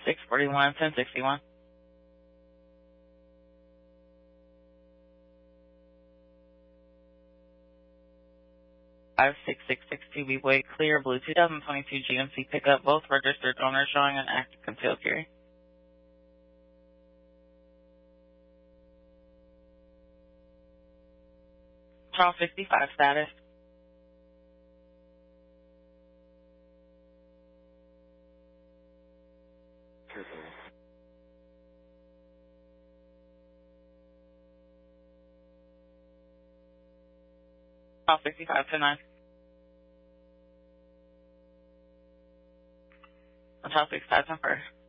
641, 1061. 56662 B-Boy Clear Blue 2022 GMC pickup, both registered owners showing an active concealed carry. Trial 65 status. Trial 65 to 9. Trial 65 to 1.